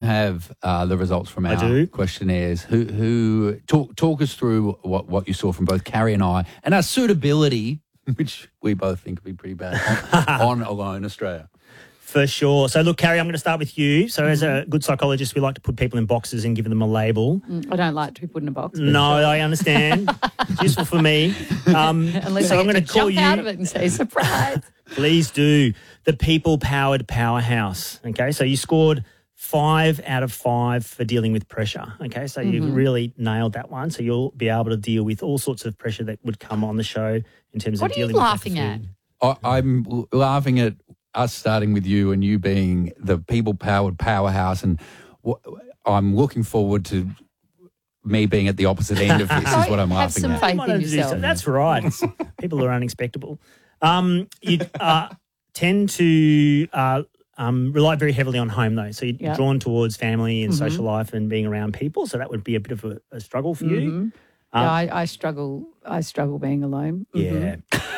have the results from our do. questionnaires. Who talk us through what you saw from both Carrie and I, and our suitability, which we both think would be pretty bad, on Alone Australia. For sure. So, look, Carrie, I'm going to start with you. So, as a good psychologist, we like to put people in boxes and give them a label. I don't like to be put in a box. No, I understand. It's useful for me. Unless so I I'm get going to call jump you. out of it and say, surprise. Please do. The people-powered powerhouse. Okay, so you scored 5 out of 5 for dealing with pressure. Okay, so you really nailed that one. So you'll be able to deal with all sorts of pressure that would come on the show in terms What of are you dealing with laughing at? I'm laughing at us starting with you and you being the people-powered powerhouse, and I'm looking forward to me being at the opposite end of this is what I'm Have laughing some at. faith Might in have to do yourself. so. That's right. People are unexpectable. You tend to rely very heavily on home, though. So you're drawn towards family and social life and being around people. So that would be a bit of a struggle for you. Yeah, I struggle being alone. Yeah.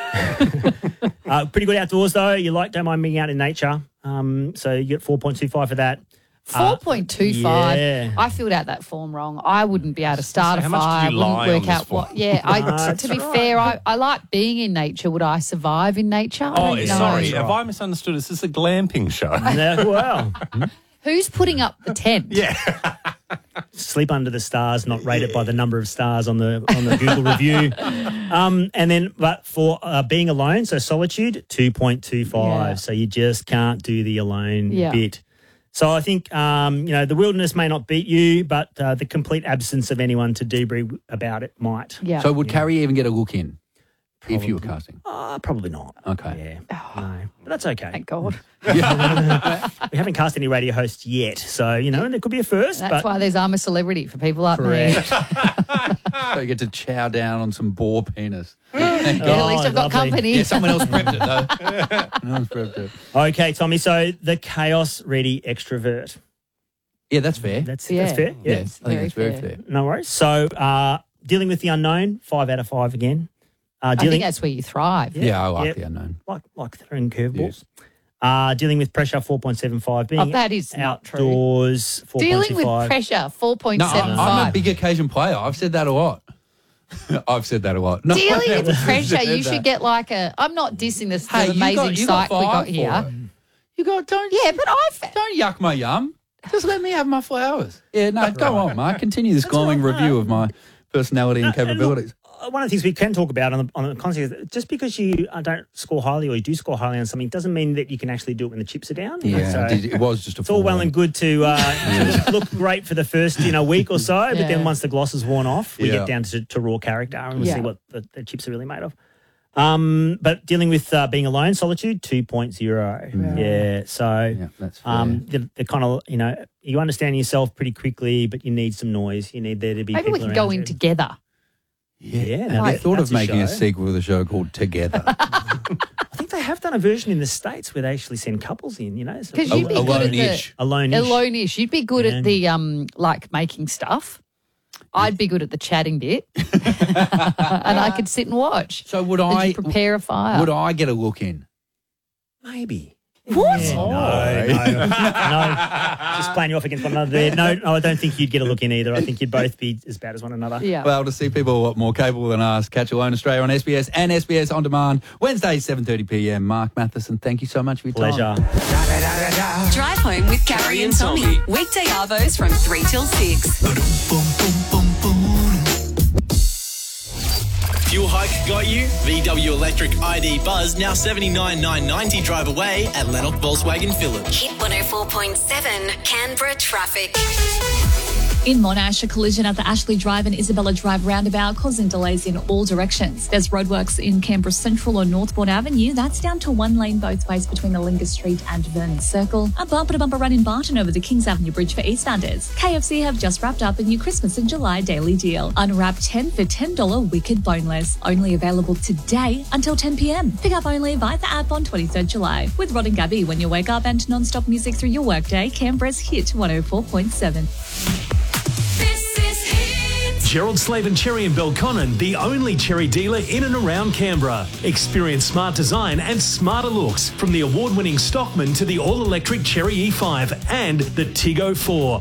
Pretty good outdoors, though. You don't mind being out in nature. So you get 4.25 for that. 4.25. Yeah. I filled out that form wrong. I wouldn't be able to start How a much did fire. you Wouldn't lie work on out this form? what. Yeah, to be fair, I like being in nature. Would I survive in nature? I Oh, don't know. sorry. Have I misunderstood? Is this a glamping show? Yeah, well, Who's putting up the tent? Yeah. sleep under the stars, not rated by the number of stars on the Google review. And then, but for being alone, so solitude, 2.25. Yeah. So you just can't do the alone Yeah. bit. So I think, the wilderness may not beat you, but the complete absence of anyone to debrief about it might. Yeah. So would Carrie even get a look in if you were casting? Probably not. Okay. Yeah, no. But that's okay. Thank God. We haven't cast any radio hosts yet, so, there could be a first. That's why there's I'm a Celebrity for people like me. Correct. So you get to chow down on some boar penis. Yeah, at least I've got lovely. company. Yeah, someone else prepped it, though. No one's prepped it. Okay, Tommy, so the chaos-ready extrovert. Yeah, that's fair. That's Yeah. fair? yeah, Yeah. I think that's very fair. No worries. So dealing with the unknown, 5 out of 5 again. I think that's where you thrive. Yeah, I like the unknown. Like throwing curveballs. Dealing with pressure, 4.75. Being that is not true. outdoors, 4.25. Dealing with pressure, 4.75. No, I'm a big occasion player. I've said that a lot. I've said that a lot. No, Dealing I with haven't pressure, said you that. should get like a. I'm not dissing this Hey, amazing you got site we got five for here. it. You got don't. Yeah, but Don't yuck my yum. Just let me have my flowers. Yeah, no, go on, Mark. Continue this glowing review of my personality and capabilities. One of the things we can talk about on the concept is just because you don't score highly or you do score highly on something doesn't mean that you can actually do it when the chips are down. Yeah, So it was just a. it's all well and good to look great for the first week or so, but Yeah. then once the gloss is worn off, we Yeah. get down to raw character and we'll Yeah. see what the chips are really made of. But dealing with being alone, solitude, 2.0. Yeah, so Yeah, that's fair. the kind of, you understand yourself pretty quickly, but you need some noise. You need there to be maybe people we can around go you. in together. Yeah, Have you thought that's of making a show. sequel of the show called Together? I think they have done a version in the States where they actually send couples in, Because So you'd be good at the Alone-ish. alone-ish. alone-ish. You'd be good at the making stuff. I'd be good at the chatting bit, and I could sit and watch. So would As I you prepare a fire? Would I get a look in? Maybe. What? Yeah, no. Just playing you off against one another there. No, I don't think you'd get a look in either. I think you'd both be as bad as one another. Yeah. Well, to see people a lot more capable than us, catch Alone Australia on SBS and SBS On Demand, Wednesdays, 7:30 p.m. Mark Matheson, thank you so much for your time. Pleasure. Drive home with Carrie and Tommy. Weekday arvos from 3 till 6. Fuel hike got you? VW Electric ID Buzz now $79,990 drive away at Lennox Volkswagen Phillip. Hit 104.7 Canberra traffic. In Monash, a collision at the Ashley Drive and Isabella Drive roundabout causing delays in all directions. There's roadworks in Canberra Central or Northbourne Avenue. That's down to one lane both ways between Alinga Street and Vernon Circle. A bumper-to-bumper run in Barton over the Kings Avenue Bridge for EastEnders. KFC have just wrapped up a new Christmas in July daily deal. Unwrap 10 for $10 Wicked Boneless. Only available today until 10 p.m. Pick up only via the app on 23rd July. With Rod and Gabby when you wake up and non-stop music through your workday, Canberra's Hit 104.7. Gerald Slavin Cherry in Belconnen, the only cherry dealer in and around Canberra. Experience smart design and smarter looks from the award-winning Stockman to the all-electric Cherry E5 and the Tiggo 4.